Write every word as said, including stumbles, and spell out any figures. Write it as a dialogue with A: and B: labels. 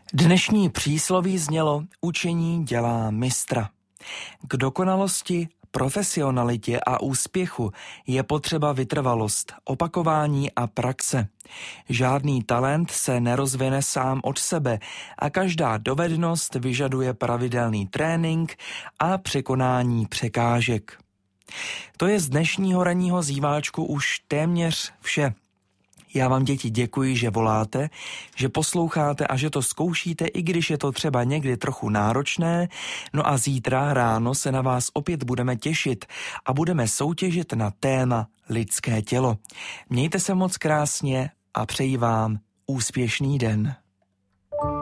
A: Dnešní přísloví znělo: učení dělá mistra. K dokonalosti, profesionalitě a úspěchu je potřeba vytrvalost, opakování a praxe. Žádný talent se nerozvine sám od sebe a každá dovednost vyžaduje pravidelný trénink a překonání překážek. To je z dnešního ranního zíváčku už téměř vše. Já vám, děti, děkuji, že voláte, že posloucháte a že to zkoušíte, i když je to třeba někdy trochu náročné. No a zítra ráno se na vás opět budeme těšit a budeme soutěžit na téma lidské tělo. Mějte se moc krásně a přeji vám úspěšný den.